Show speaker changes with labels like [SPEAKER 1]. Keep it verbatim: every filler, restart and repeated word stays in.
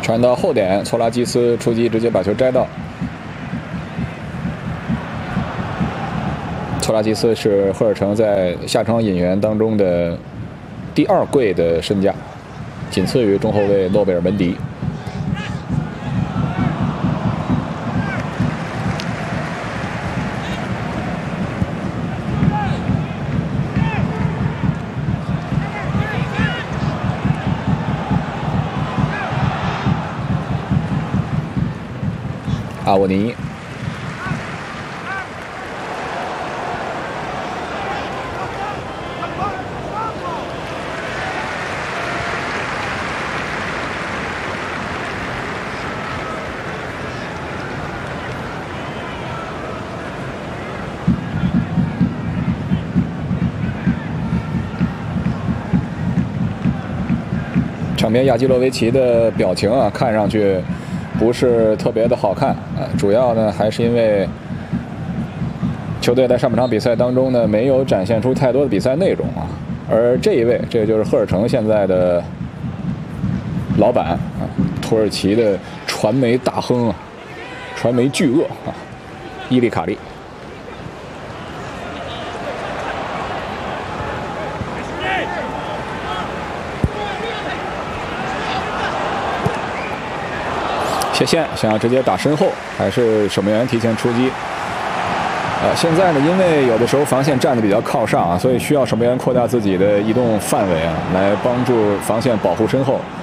[SPEAKER 1] 传到后点，措拉基斯出击，直接把球摘到。措拉基斯是赫尔城在下窗引援当中的第二贵的身价，仅次于中后卫诺贝尔门迪。阿沃尼。场边亚基洛维奇的表情啊，看上去不是特别的好看啊，主要呢还是因为球队在上半场比赛当中呢没有展现出太多的比赛内容啊。而这一位，这就是赫尔城现在的老板啊，土耳其的传媒大亨啊，传媒巨鳄啊，伊利卡利。切线想要直接打身后，还是守门员提前出击。呃，现在呢，因为有的时候防线站得比较靠上啊，所以需要守门员扩大自己的移动范围啊，来帮助防线保护身后。